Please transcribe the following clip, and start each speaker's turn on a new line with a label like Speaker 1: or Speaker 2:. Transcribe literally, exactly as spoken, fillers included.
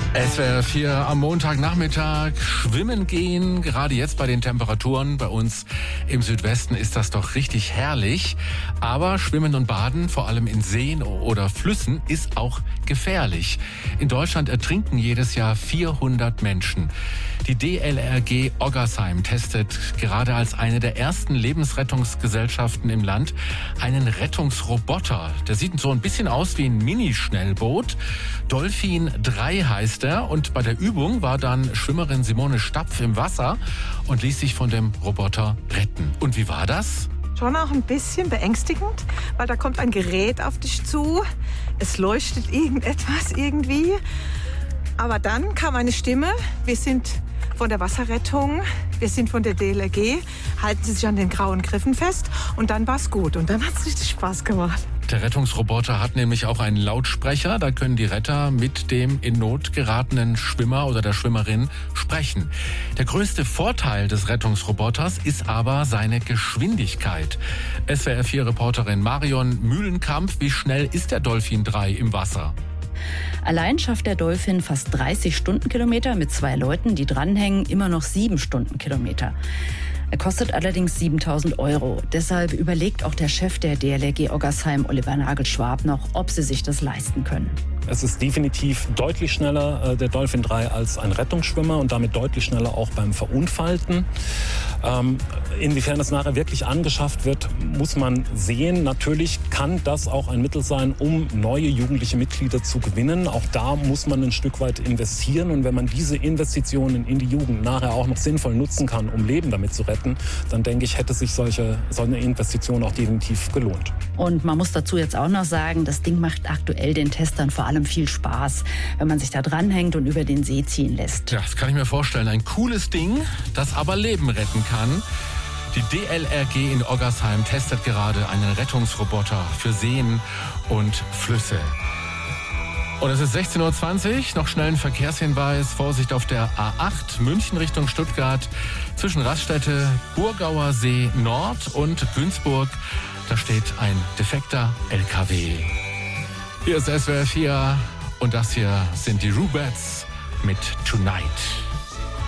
Speaker 1: S W R vier am Montagnachmittag, schwimmen gehen, gerade jetzt bei den Temperaturen bei uns im Südwesten ist das doch richtig herrlich. Aber Schwimmen und Baden, vor allem in Seen oder Flüssen, ist auch gefährlich. In Deutschland ertrinken jedes Jahr vierhundert Menschen. Die D L R G Oggersheim testet gerade als eine der ersten Lebensrettungsgesellschaften im Land einen Rettungsroboter. Der sieht so ein bisschen aus wie ein Mini-Schnellboot. Dolphin drei heißt er, und bei der Übung war dann Schwimmerin Simone Stapf im Wasser und ließ sich von dem Roboter retten. Und wie war das?
Speaker 2: Schon auch ein bisschen beängstigend, weil da kommt ein Gerät auf dich zu, es leuchtet irgendetwas irgendwie. Aber dann kam eine Stimme, wir sind von der Wasserrettung, wir sind von der D L R G, halten Sie sich an den grauen Griffen fest, und dann war's gut und dann hat's richtig Spaß gemacht.
Speaker 1: Der Rettungsroboter hat nämlich auch einen Lautsprecher, da können die Retter mit dem in Not geratenen Schwimmer oder der Schwimmerin sprechen. Der größte Vorteil des Rettungsroboters ist aber seine Geschwindigkeit. S W R vier Reporterin Marion Mühlenkamp, wie schnell ist der Dolphin drei im Wasser?
Speaker 3: Allein schafft der Dolphin fast dreißig Stundenkilometer, mit zwei Leuten, die dranhängen, immer noch sieben Stundenkilometer. Er kostet allerdings siebentausend Euro. Deshalb überlegt auch der Chef der D L R G Oggersheim, Oliver Nagel-Schwab, noch, ob sie sich das leisten können.
Speaker 4: Es ist definitiv deutlich schneller, äh, der Dolphin drei, als ein Rettungsschwimmer und damit deutlich schneller auch beim Verunfallten. Ähm, inwiefern das nachher wirklich angeschafft wird, muss man sehen. Natürlich kann das auch ein Mittel sein, um neue jugendliche Mitglieder zu gewinnen. Auch da muss man ein Stück weit investieren. Und wenn man diese Investitionen in die Jugend nachher auch noch sinnvoll nutzen kann, um Leben damit zu retten, dann denke ich, hätte sich solche, so eine Investition auch definitiv gelohnt.
Speaker 3: Und man muss dazu jetzt auch noch sagen, das Ding macht aktuell den Testern vor allem viel Spaß, wenn man sich da dranhängt und über den See ziehen lässt.
Speaker 1: Ja, das kann ich mir vorstellen. Ein cooles Ding, das aber Leben retten kann. Die D L R G in Oggersheim testet gerade einen Rettungsroboter für Seen und Flüsse. Und es ist sechzehn Uhr zwanzig, noch schnell ein Verkehrshinweis. Vorsicht auf der A acht, München Richtung Stuttgart, zwischen Raststätte, Burgauer See Nord und Günzburg. Da steht ein defekter L K W. Hier ist S W R vier und das hier sind die Rubettes mit Tonight.